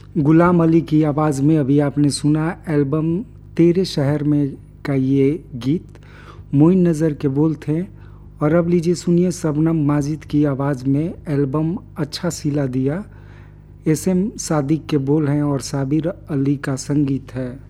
गुलाम अली की आवाज़ में अभी आपने सुना एल्बम तेरे शहर में का ये गीत। मोइन नज़र के बोल थे। और अब लीजिए सुनिए शबनम माजिद की आवाज़ में एल्बम अच्छा सिला दिया। एसएम सादिक के बोल हैं और साबिर अली का संगीत है।